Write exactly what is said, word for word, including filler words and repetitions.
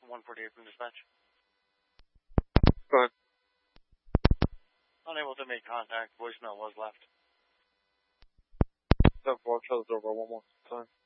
one forty-eight from dispatch. Go ahead. Unable to make contact. Voicemail was left. seven four, try the doorbell one more time.